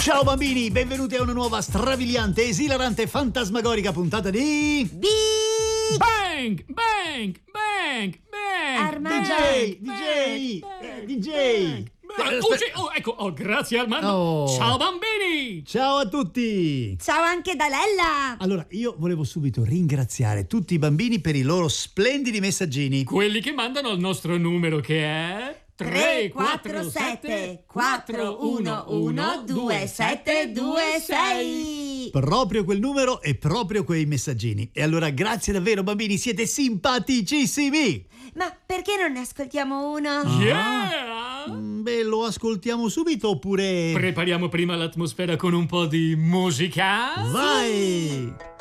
Ciao bambini, benvenuti a una nuova strabiliante, esilarante, fantasmagorica puntata di... Bang! Bang! Bang! Bang! Armando. DJ! Ecco, grazie Armando. Oh. Ciao bambini! Ciao a tutti! Ciao anche da Lella. Allora, io volevo subito ringraziare tutti i bambini per i loro splendidi messaggini. Quelli che mandano al nostro numero che è 347 411 2726. Proprio quel numero e proprio quei messaggini. E allora grazie davvero bambini, siete simpaticissimi! Ma perché non ne ascoltiamo uno? Yeah! Beh, lo ascoltiamo subito oppure... Prepariamo prima l'atmosfera con un po' di musica. Vai!